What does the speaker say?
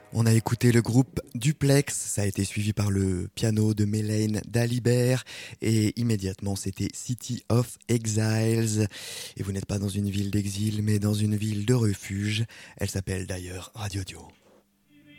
On a écouté le groupe Duplex, ça a été suivi par le piano de Melaine Dalibert et immédiatement c'était City of Exiles. Et vous n'êtes pas dans une ville d'exil mais dans une ville de refuge, elle s'appelle d'ailleurs Radio Dio.